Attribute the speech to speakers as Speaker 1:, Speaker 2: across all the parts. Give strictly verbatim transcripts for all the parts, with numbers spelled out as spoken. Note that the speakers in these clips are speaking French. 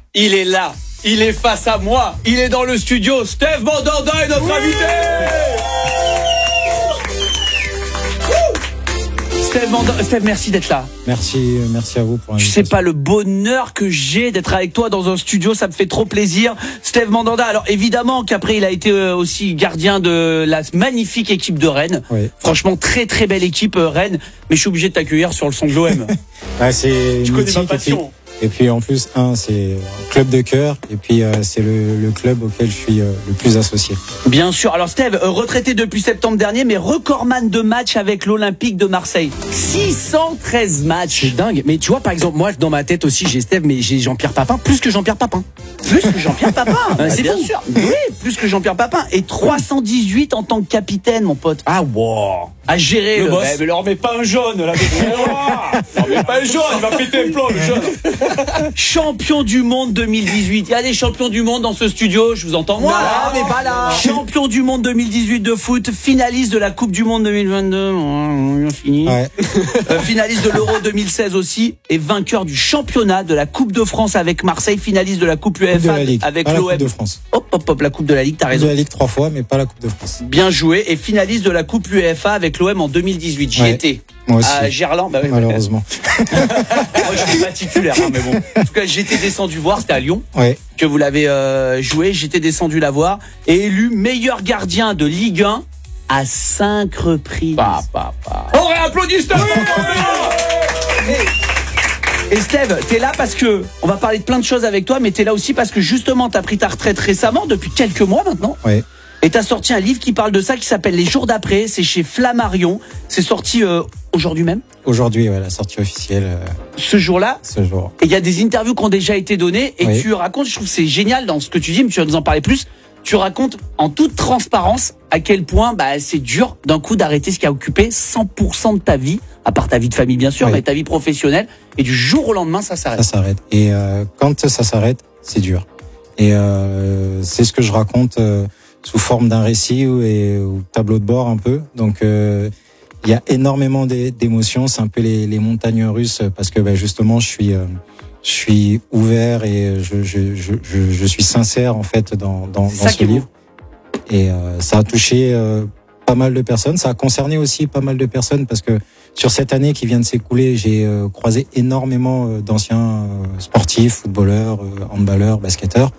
Speaker 1: il est là, il est face à moi, il est dans le studio. Steve Mandanda est notre oui invité. Steve Mandanda, Steve, merci d'être là.
Speaker 2: Merci, merci à vous pour
Speaker 1: l'invitation. Je sais pas le bonheur que j'ai d'être avec toi dans un studio, ça me fait trop plaisir. Steve Mandanda, alors évidemment qu'après il a été aussi gardien de la magnifique équipe de Rennes.
Speaker 2: Oui.
Speaker 1: Franchement, très très belle équipe Rennes, mais je suis obligé de t'accueillir sur le son de l'O M.
Speaker 2: Ah, c'est
Speaker 1: tu connais ma passion.
Speaker 2: Et puis en plus, un, c'est un club de cœur, et puis euh, c'est le, le club auquel je suis euh, le plus associé.
Speaker 1: Bien sûr. Alors Steve, euh, retraité depuis septembre dernier, mais recordman de matchs avec l'Olympique de Marseille. six cent treize matchs.
Speaker 3: C'est dingue. Mais tu vois, par exemple, moi, dans ma tête aussi, j'ai Steve, mais j'ai Jean-Pierre Papin, plus que Jean-Pierre Papin.
Speaker 1: Plus que Jean-Pierre Papin.
Speaker 3: Bah, c'est
Speaker 1: bien
Speaker 3: fou.
Speaker 1: sûr. Oui, plus que Jean-Pierre Papin. Et trois cent dix-huit en tant que capitaine, mon pote.
Speaker 3: Ah, wow.
Speaker 1: À gérer
Speaker 3: le,
Speaker 1: le
Speaker 3: boss.
Speaker 1: Eh, mais leur mets pas un jaune, là. Leur mets pas un jaune, il va péter un plomb, le jaune. Champion du monde deux mille dix-huit. Il y a des champions du monde dans ce studio, je vous entends moi.
Speaker 3: Non, mais pas là.
Speaker 1: Champion du monde deux mille dix-huit de foot, finaliste de la Coupe du monde deux mille vingt-deux. On a fini.
Speaker 2: Ouais.
Speaker 1: Euh, finaliste de l'Euro deux mille seize aussi et vainqueur du championnat de la Coupe de France avec Marseille, finaliste de la Coupe U E F A avec l'O M.
Speaker 2: Coupe de France.
Speaker 1: Hop hop hop, la Coupe de la Ligue, t'as raison.
Speaker 2: Coupe de la Ligue trois fois, mais pas la Coupe de France.
Speaker 1: Bien joué, et finaliste de la Coupe U E F A avec l'O M en deux mille dix-huit. J'y
Speaker 2: ouais.
Speaker 1: étais.
Speaker 2: Moi aussi.
Speaker 1: À Gerland, bah oui,
Speaker 2: malheureusement.
Speaker 1: Moi je suis pas titulaire, hein, mais bon. En tout cas, j'étais descendu voir, c'était à Lyon.
Speaker 2: Ouais.
Speaker 1: Que vous l'avez euh, joué, j'étais descendu la voir et élu meilleur gardien de Ligue un à cinq reprises.
Speaker 3: Bah, bah, bah.
Speaker 1: On réapplaudit Steve. Et Steve, t'es là parce que on va parler de plein de choses avec toi, mais t'es là aussi parce que justement t'as pris ta retraite récemment, depuis quelques mois maintenant.
Speaker 2: Ouais.
Speaker 1: Et t'as sorti un livre qui parle de ça, qui s'appelle Les Jours d'après. C'est chez Flammarion. C'est sorti euh, aujourd'hui même.
Speaker 2: Aujourd'hui, ouais, la sortie officielle. Euh,
Speaker 1: ce jour-là.
Speaker 2: Ce jour.
Speaker 1: Et il y a des interviews qui ont déjà été données. Et
Speaker 2: oui.
Speaker 1: tu racontes, je trouve que c'est génial dans ce que tu dis, mais tu vas nous en parler plus. Tu racontes en toute transparence à quel point bah, c'est dur d'un coup d'arrêter ce qui a occupé cent pour cent de ta vie, à part ta vie de famille bien sûr, oui. mais ta vie professionnelle. Et du jour au lendemain, ça s'arrête.
Speaker 2: Ça s'arrête. Et euh, quand ça s'arrête, c'est dur. Et euh, c'est ce que je raconte euh, sous forme d'un récit ou, et, ou tableau de bord un peu. Donc il euh, y a énormément d'émotions. C'est un peu les, les montagnes russes parce que bah, justement, je suis... Euh, Je suis ouvert et je, je, je, je, je suis sincère en fait dans, dans, dans ce livre. Et euh, ça a touché euh, pas mal de personnes. Ça a concerné aussi pas mal de personnes parce que sur cette année qui vient de s'écouler, j'ai euh, croisé énormément euh, d'anciens euh, sportifs, footballeurs, euh, handballeurs, basketteurs.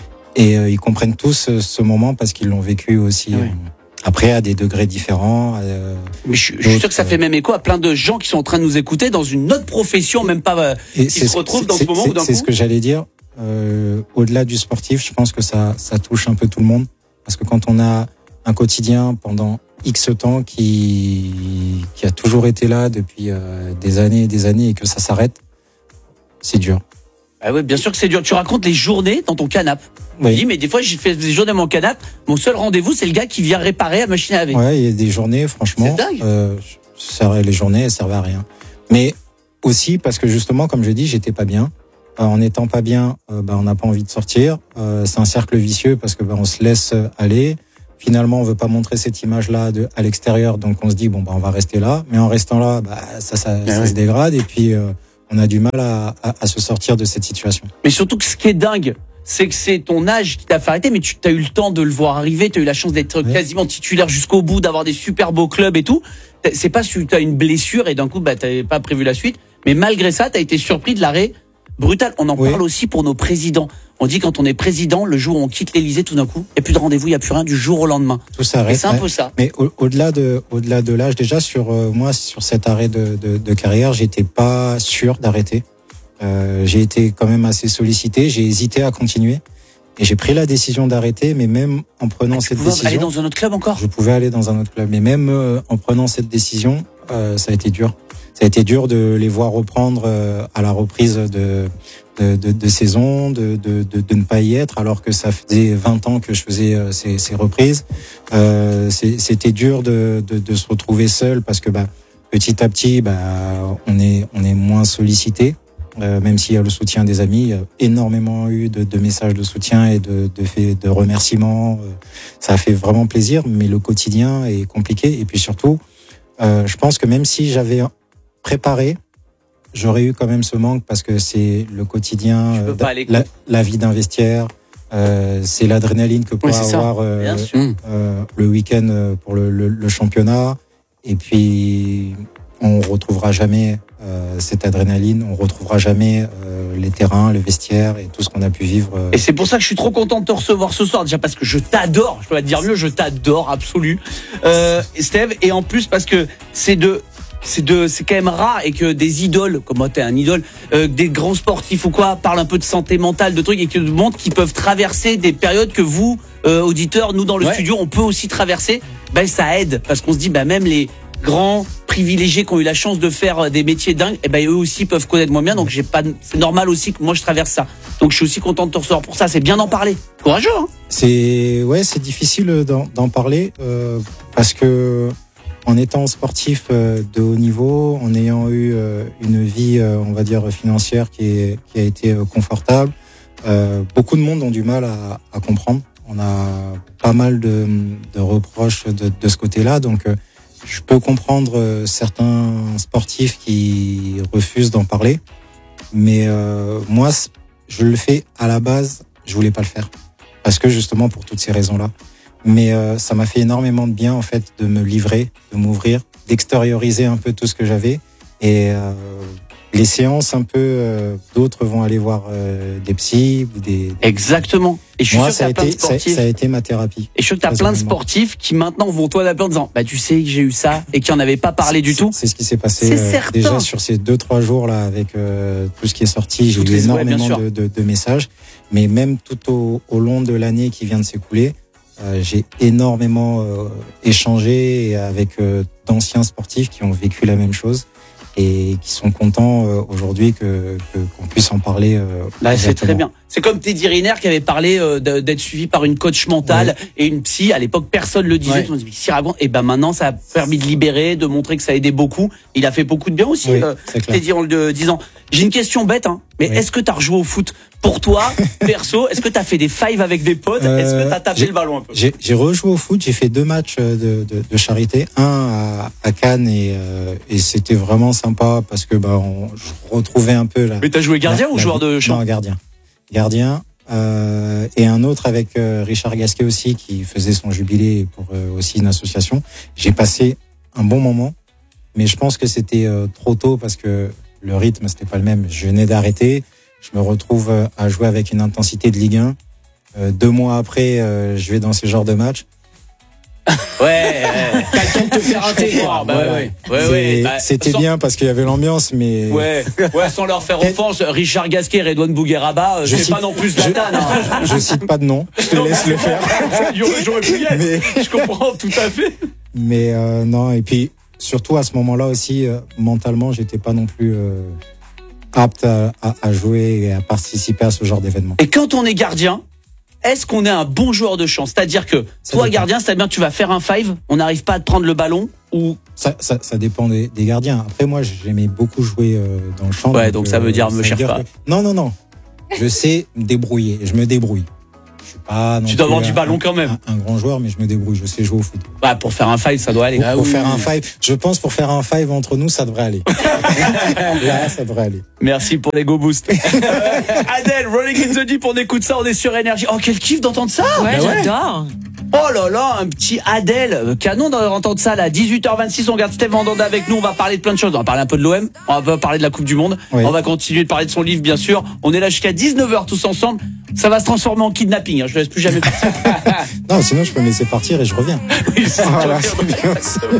Speaker 2: Et euh, ils comprennent tous euh, ce moment parce qu'ils l'ont vécu aussi.
Speaker 1: Oui.
Speaker 2: Euh, Après, à des degrés différents. Euh,
Speaker 1: Mais je, je suis sûr que ça fait même écho à plein de gens qui sont en train de nous écouter dans une autre profession, même pas euh, qui se retrouvent dans ce moment.
Speaker 2: C'est ce que j'allais dire. Euh, au-delà du sportif, je pense que ça, ça touche un peu tout le monde. Parce que quand on a un quotidien pendant X temps qui, qui a toujours été là depuis euh, des années et des années et que ça s'arrête, c'est dur.
Speaker 1: Ah oui, bien sûr que c'est dur. Tu racontes les journées dans ton canapé.
Speaker 2: Oui.
Speaker 1: Tu dis, mais des fois, j'ai fait des journées dans mon canapé. Mon seul rendez-vous, c'est le gars qui vient réparer la machine à laver.
Speaker 2: Ouais, il y a des journées, franchement.
Speaker 1: C'est dingue.
Speaker 2: Euh, les journées, elles servaient à rien. Mais aussi parce que justement, comme je dis, j'étais pas bien. Euh, en étant pas bien, euh, bah, on n'a pas envie de sortir. Euh, c'est un cercle vicieux parce que bah, on se laisse aller. Finalement, on veut pas montrer cette image-là de, à l'extérieur, donc on se dit bon bah on va rester là. Mais en restant là, bah ça, ça,
Speaker 1: ah
Speaker 2: ça
Speaker 1: oui.
Speaker 2: se dégrade et puis euh, on a du mal à, à, à se sortir de cette situation.
Speaker 1: Mais surtout que ce qui est dingue, c'est que c'est ton âge qui t'a fait arrêter, mais tu as eu le temps de le voir arriver, tu as eu la chance d'être oui. quasiment titulaire jusqu'au bout, d'avoir des super beaux clubs et tout. C'est pas si tu as une blessure et d'un coup, bah, tu n'avais pas prévu la suite, mais malgré ça, tu as été surpris de l'arrêt brutal. On en oui. parle aussi pour nos présidents. On dit quand on est président, le jour où on quitte l'Élysée, tout d'un coup, il n'y a plus de rendez-vous, il n'y a plus rien, du jour au lendemain.
Speaker 2: Tout s'arrête.
Speaker 1: C'est un ouais. peu ça.
Speaker 2: Mais au, au-delà de, au-delà de l'âge, déjà, sur euh, moi, sur cet arrêt de, de, de carrière, j'étais pas sûr d'arrêter. Euh, j'ai été quand même assez sollicité, j'ai hésité à continuer. Et j'ai pris la décision d'arrêter, mais même en prenant
Speaker 1: ah,
Speaker 2: cette
Speaker 1: tu
Speaker 2: décision...
Speaker 1: aller dans un autre club encore ?
Speaker 2: Je pouvais aller dans un autre club. Mais même euh, en prenant cette décision, euh, ça a été dur. Ça a été dur de les voir reprendre euh, à la reprise de, de, de, de saison, de, de, de, de ne pas y être, alors que ça faisait vingt ans que je faisais euh, ces, ces reprises. Euh, c'est, c'était dur de, de, de se retrouver seul parce que bah, petit à petit, bah, on est, on est moins sollicité. Euh, même s'il y a le soutien des amis, il y a énormément eu de, de messages de soutien et de, de, fait, de remerciements. Ça a fait vraiment plaisir, mais le quotidien est compliqué. Et puis surtout, euh, je pense que même si j'avais préparé j'aurais eu quand même ce manque parce que c'est le quotidien,
Speaker 1: Tu peux
Speaker 2: euh,
Speaker 1: pas aller
Speaker 2: la, la vie d'un vestiaire, euh, c'est l'adrénaline que peut
Speaker 1: Oui, c'est ça.
Speaker 2: avoir euh,
Speaker 1: Bien sûr.
Speaker 2: euh, le week-end euh, pour le, le, le championnat. Et puis, on retrouvera jamais euh, cette adrénaline, on retrouvera jamais euh, les terrains, le vestiaire et tout ce qu'on a pu vivre. euh.
Speaker 1: Et c'est pour ça que je suis trop content de te recevoir ce soir, déjà parce que je t'adore, je peux pas te dire mieux, je t'adore, absolu, euh, Steve, et en plus parce que c'est de... C'est de, c'est quand même rare et que des idoles, comme moi t'es un idole, euh, des grands sportifs ou quoi, parlent un peu de santé mentale, de trucs et qui montrent qu'ils peuvent traverser des périodes que vous, euh, auditeurs, nous dans le
Speaker 3: Ouais.
Speaker 1: studio, on peut aussi traverser. Ben ça aide parce qu'on se dit, ben même les grands privilégiés qui ont eu la chance de faire des métiers dingues, et ben eux aussi peuvent connaître moins bien. Donc j'ai pas, c'est normal aussi que moi je traverse ça. Donc je suis aussi content de te recevoir pour ça. C'est bien d'en parler. Courageux, hein.
Speaker 2: C'est ouais, c'est difficile d'en, d'en parler euh, parce que en étant sportif euh, de haut niveau, en ayant eu euh, une vie, euh, on va dire financière qui est qui a été euh, confortable, euh, beaucoup de monde ont du mal à, à comprendre. On a pas mal de, de reproches de, de ce côté-là, donc euh, je peux comprendre euh, certains sportifs qui refusent d'en parler, mais euh, moi, c- je le fais à la base, je voulais pas le faire parce que justement pour toutes ces raisons-là. Mais euh, ça m'a fait énormément de bien en fait de me livrer, de m'ouvrir, d'extérioriser un peu tout ce que j'avais. Et euh, les séances un peu, euh, d'autres vont aller voir euh, des psys ou des.
Speaker 1: Exactement. Et je suis
Speaker 2: Moi,
Speaker 1: sûr
Speaker 2: ça a
Speaker 1: qu'il y a plein de
Speaker 2: été, ça,
Speaker 1: sportifs.
Speaker 2: ça a été ma thérapie.
Speaker 1: Et je suis sûr que t'as
Speaker 2: Très
Speaker 1: plein de
Speaker 2: honnêtement.
Speaker 1: sportifs qui maintenant vont toi d'appeler en disant, bah tu sais que j'ai eu ça et qui en avaient pas parlé du
Speaker 2: C'est-
Speaker 1: tout.
Speaker 2: C'est ce qui s'est passé
Speaker 1: C'est
Speaker 2: euh,
Speaker 1: certain.
Speaker 2: déjà sur ces deux trois jours là avec euh, tout ce qui est sorti. J'ai
Speaker 1: Toutes
Speaker 2: eu
Speaker 1: les- ouais, bien
Speaker 2: énormément
Speaker 1: sûr.
Speaker 2: de, de, de messages, mais même tout au, au long de l'année qui vient de s'écouler, euh, j'ai énormément euh, échangé avec euh, d'anciens sportifs qui ont vécu la même chose et qui sont contents euh, aujourd'hui que que- qu'on puisse en parler. Euh,
Speaker 1: Bah, c'est
Speaker 2: ouvertement.
Speaker 1: très bien. C'est comme Teddy Riner qui avait parlé euh, de- d'être suivi par une coach mentale et une psy. À l'époque, personne le disait.
Speaker 3: Ouais.
Speaker 1: Tout le monde se dit, si raconte. Et ben maintenant, ça a permis de libérer, de montrer que ça aidait beaucoup. Il a fait beaucoup de bien aussi.
Speaker 2: Oui,
Speaker 1: euh,
Speaker 2: c'est clair.
Speaker 1: Teddy en le disant. J'ai une question bête, hein. Mais
Speaker 2: Oui.
Speaker 1: est-ce que t'as rejoué au foot pour toi, perso? Est-ce que t'as fait des fives avec des potes? Est-ce que t'as
Speaker 2: Euh,
Speaker 1: tapé
Speaker 2: j'ai-
Speaker 1: le ballon un peu?
Speaker 2: J'ai j'ai rejoué au foot, j'ai fait deux matchs euh, de, de, de charité, un à, à Cannes et, euh, et c'était vraiment sympa parce que bah, on, je retrouvais un peu la.
Speaker 1: Mais t'as joué gardien
Speaker 2: la-
Speaker 1: ou
Speaker 2: la-
Speaker 1: joueur de champ?
Speaker 2: Non, gardien. Gardien. Euh, et un autre avec euh, Richard Gasquet aussi qui faisait son jubilé pour euh, aussi une association. J'ai passé un bon moment, mais je pense que c'était euh, trop tôt parce que le rythme c'était pas le même. Je venais d'arrêter, je me retrouve euh, à jouer avec une intensité de Ligue un. Euh, deux mois après, euh, je vais dans ce genre de match.
Speaker 1: Ouais, ouais.
Speaker 3: T'as le temps de te faire rater, quoi.
Speaker 1: Bah,
Speaker 2: Voilà.
Speaker 1: ouais, ouais,
Speaker 2: C'est-
Speaker 1: ouais. Bah,
Speaker 2: C'était
Speaker 1: sans-
Speaker 2: bien parce qu'il y avait l'ambiance, mais
Speaker 1: Ouais, ouais, sans leur faire offense, Richard Gasquet et Redouane Bougueraba, euh,
Speaker 2: Je
Speaker 1: c'est
Speaker 2: cite-
Speaker 1: pas non plus
Speaker 2: je-
Speaker 1: Zlatan, hein.
Speaker 2: je cite pas de nom. Je te laisse le faire.
Speaker 1: J'aurais j'aurais pu y être.
Speaker 2: Mais,
Speaker 1: Je comprends tout à fait.
Speaker 2: mais euh, non. Et puis surtout à ce moment-là aussi, euh, mentalement, j'étais pas non plus euh, apte à, à, à jouer et à participer à ce genre d'événement.
Speaker 1: Et quand on est gardien, est-ce qu'on est un bon joueur de champ? C'est-à-dire que
Speaker 2: Ça
Speaker 1: toi,
Speaker 2: dépend.
Speaker 1: gardien, c'est-à-dire que tu vas faire un five, on n'arrive pas à te prendre le ballon ou
Speaker 2: Ça, ça, ça dépend des, des gardiens. Après, moi, j'aimais beaucoup jouer euh, dans le champ.
Speaker 1: Ouais, donc ça veut dire, me
Speaker 2: veut
Speaker 1: cherche pas.
Speaker 2: que- Non, non, non. Je sais me débrouiller. Je me débrouille. Je suis pas. Non
Speaker 1: tu dois
Speaker 2: plus
Speaker 1: avoir du
Speaker 2: un-
Speaker 1: ballon quand même.
Speaker 2: Un, un grand joueur, mais je me débrouille. Je sais jouer au foot.
Speaker 1: Bah, pour faire un five, ça doit aller.
Speaker 2: Pour,
Speaker 3: Ah
Speaker 2: pour
Speaker 3: oui,
Speaker 2: faire
Speaker 3: oui,
Speaker 2: un
Speaker 3: oui.
Speaker 2: five, je pense pour faire un five entre nous, ça devrait aller. Là, ça devrait aller.
Speaker 1: Merci pour les go boost. Adèle, Rolling in the Deep, on écoute ça, on est sur énergie. Oh, quel kiff d'entendre ça.
Speaker 4: Ouais,
Speaker 1: Bah
Speaker 4: j'adore.
Speaker 1: Oh là là, un petit Adèle, euh, canon d'entendre ça là. dix-huit heures vingt-six, on garde Steve Mandanda avec nous, on va parler de plein de choses. On va parler un peu de l'O M, on va parler de la Coupe du Monde,
Speaker 2: Oui.
Speaker 1: on va continuer de parler de son livre bien sûr. On est là jusqu'à dix-neuf heures tous ensemble. Ça va se transformer en kidnapping, hein. Je ne laisse plus jamais partir.
Speaker 2: Non, sinon je peux me laisser partir et je reviens.
Speaker 1: Oui, c'est
Speaker 2: Voilà,
Speaker 1: sûr.
Speaker 2: c'est bien.